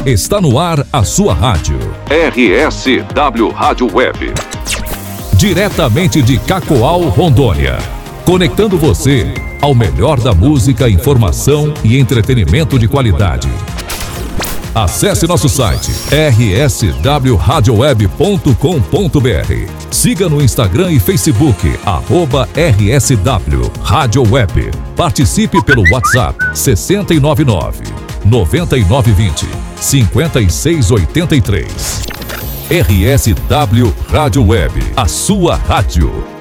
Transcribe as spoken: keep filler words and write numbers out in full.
Está no ar a sua rádio. R S W Rádio Web. Diretamente de Cacoal, Rondônia. Conectando você ao melhor da música, informação e entretenimento de qualidade. Acesse nosso site r s w radio web ponto com ponto b r. Siga no Instagram e Facebook, arroba R S W Rádio Web. Participe pelo WhatsApp seis nove nove, nove nove dois zero, cinco seis oito três. R S W Rádio Web, a sua rádio.